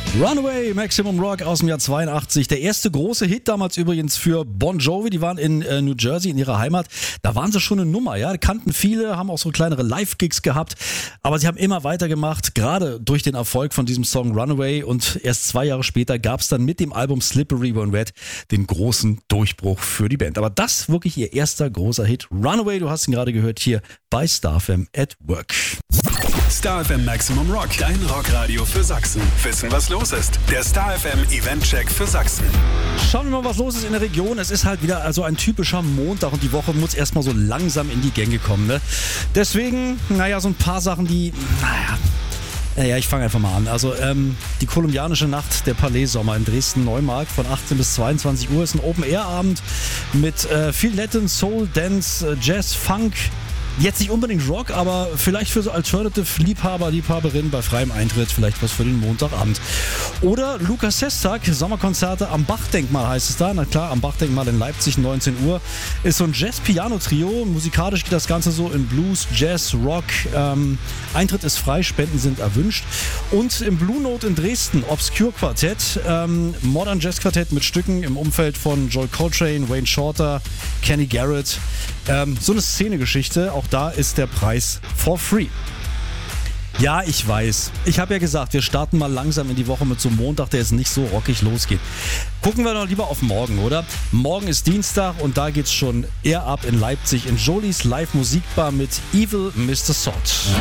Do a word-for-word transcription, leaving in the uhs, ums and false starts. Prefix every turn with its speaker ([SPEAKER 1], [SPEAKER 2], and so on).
[SPEAKER 1] Runaway, Maximum Rock aus dem Jahr zweiundachtzig. Der erste große Hit damals übrigens für Bon Jovi. Die waren in äh, New Jersey, in ihrer Heimat. Da waren sie schon eine Nummer, ja. Kannten viele, haben auch so kleinere Live-Gigs gehabt. Aber sie haben immer weitergemacht, gerade durch den Erfolg von diesem Song Runaway. Und erst zwei Jahre später gab es dann mit dem Album Slippery When Wet den großen Durchbruch für die Band. Aber das wirklich ihr erster großer Hit. Runaway, du hast ihn gerade gehört hier bei Star F M at Work.
[SPEAKER 2] Star F M Maximum Rock, dein Rockradio für Sachsen. Wissen, was los ist. Der Star F M Event-Check für Sachsen.
[SPEAKER 1] Schauen wir mal, was los ist in der Region. Es ist halt wieder also ein typischer Montag und die Woche muss erstmal so langsam in die Gänge kommen. Ne? Deswegen, naja, so ein paar Sachen, die, naja, Ja, ich fange einfach mal an. Also ähm, die kolumbianische Nacht der Palais Sommer in Dresden-Neumarkt von achtzehn bis zweiundzwanzig Uhr ist ein Open-Air-Abend mit äh, viel Latin, Soul, Dance, äh, Jazz, Funk. Jetzt nicht unbedingt Rock, aber vielleicht für so Alternative-Liebhaber, Liebhaberinnen bei freiem Eintritt, vielleicht was für den Montagabend. Oder Lukas Sestak, Sommerkonzerte am Bach-Denkmal heißt es da. Na klar, am Bach-Denkmal in Leipzig, neunzehn Uhr. Ist so ein Jazz-Piano-Trio. Musikalisch geht das Ganze so in Blues, Jazz, Rock. Ähm, Eintritt ist frei, Spenden sind erwünscht. Und im Blue Note in Dresden, Obscure Quartett, ähm, Modern Jazz Quartett mit Stücken im Umfeld von Joel Coltrane, Wayne Shorter, Kenny Garrett. Ähm, so eine Szenegeschichte, auch da ist der Preis for free. Ja, ich weiß. Ich habe ja gesagt, wir starten mal langsam in die Woche mit so einem Montag, der jetzt nicht so rockig losgeht. Gucken wir doch lieber auf morgen, oder? Morgen ist Dienstag und da geht's schon eher ab in Leipzig in Jolies Live Musikbar mit Evil Mister Sod.